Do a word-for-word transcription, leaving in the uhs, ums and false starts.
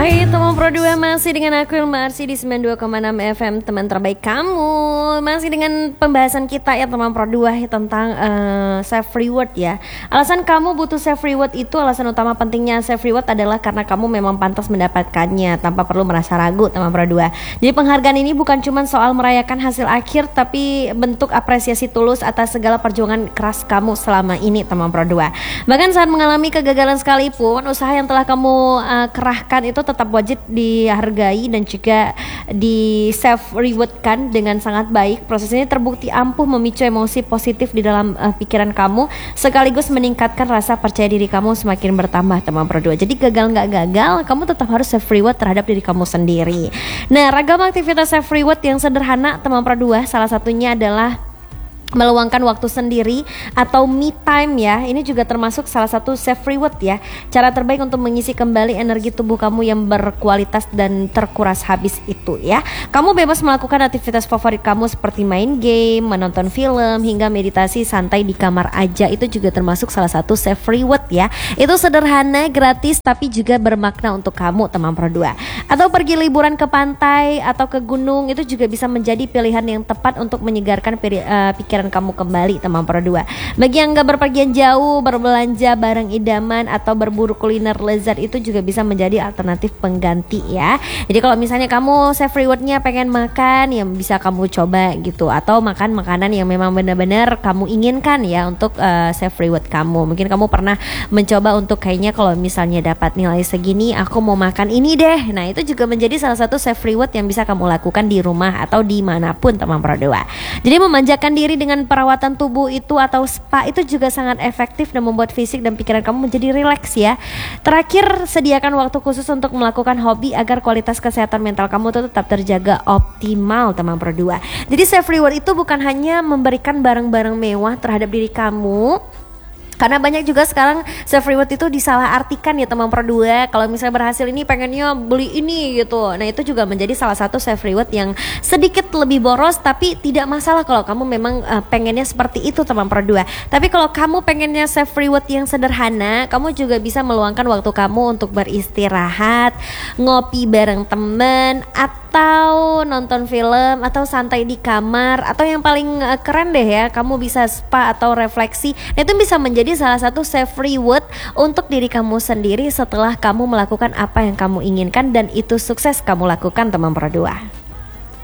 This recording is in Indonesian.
Hai teman Pro dua, masih dengan aku Ilma Arsy di sembilan puluh dua koma enam F M, teman terbaik kamu. Masih dengan pembahasan kita ya teman Pro dua ya, tentang uh, self reward ya. Alasan kamu butuh self reward itu, alasan utama pentingnya self reward adalah karena kamu memang pantas mendapatkannya tanpa perlu merasa ragu teman Pro dua. Jadi penghargaan ini bukan cuma soal merayakan hasil akhir, tapi bentuk apresiasi tulus atas segala perjuangan keras kamu selama ini teman Pro dua. Bahkan saat mengalami kegagalan sekalipun, usaha yang telah kamu uh, kerahkan itu tetap wajib dihargai dan juga di self rewardkan dengan sangat baik. Proses ini terbukti ampuh memicu emosi positif di dalam uh, pikiran kamu, sekaligus meningkatkan rasa percaya diri kamu semakin bertambah teman Pro dua. Jadi gagal nggak gagal, kamu tetap harus self reward terhadap diri kamu sendiri. Nah, ragam aktivitas self reward yang sederhana teman Pro dua, salah satunya adalah meluangkan waktu sendiri atau me time ya. Ini juga termasuk salah satu self reward ya. Cara terbaik untuk mengisi kembali energi tubuh kamu yang berkualitas dan terkuras habis itu ya. Kamu bebas melakukan aktivitas favorit kamu seperti main game, menonton film, hingga meditasi santai di kamar aja. Itu juga termasuk salah satu self reward ya. Itu sederhana, gratis, tapi juga bermakna untuk kamu teman Pro dua. Atau pergi liburan ke pantai atau ke gunung, itu juga bisa menjadi pilihan yang tepat untuk menyegarkan piri, uh, pikiran kamu kembali teman Pro dua. Bagi yang gak berpergian jauh, berbelanja barang idaman atau berburu kuliner lezat, itu juga bisa menjadi alternatif pengganti ya. Jadi kalau misalnya kamu self rewardnya pengen makan, yang bisa kamu coba gitu, atau makan makanan yang memang benar-benar kamu inginkan ya untuk uh, self reward kamu. Mungkin kamu pernah mencoba untuk kayaknya kalau misalnya dapat nilai segini aku mau makan ini deh. Nah, itu juga menjadi salah satu self reward yang bisa kamu lakukan di rumah atau dimanapun teman Pro dua. Jadi memanjakan diri dengan dengan perawatan tubuh itu atau spa itu juga sangat efektif dan membuat fisik dan pikiran kamu menjadi rileks ya. Terakhir, sediakan waktu khusus untuk melakukan hobi agar kualitas kesehatan mental kamu tuh tetap terjaga optimal teman Pro dua. Jadi self reward itu bukan hanya memberikan barang-barang mewah terhadap diri kamu, karena banyak juga sekarang self reward itu disalahartikan ya teman Pro dua. Kalau misalnya berhasil ini pengennya beli ini gitu. Nah, itu juga menjadi salah satu self reward yang sedikit lebih boros, tapi tidak masalah kalau kamu memang uh, pengennya seperti itu teman Pro dua. Tapi kalau kamu pengennya self reward yang sederhana, kamu juga bisa meluangkan waktu kamu untuk beristirahat, ngopi bareng temen, atau nonton film, atau santai di kamar, atau yang paling uh, keren deh ya, kamu bisa spa atau refleksi. Nah, itu bisa menjadi salah satu self reward untuk diri kamu sendiri setelah kamu melakukan apa yang kamu inginkan dan itu sukses kamu lakukan teman Pro dua.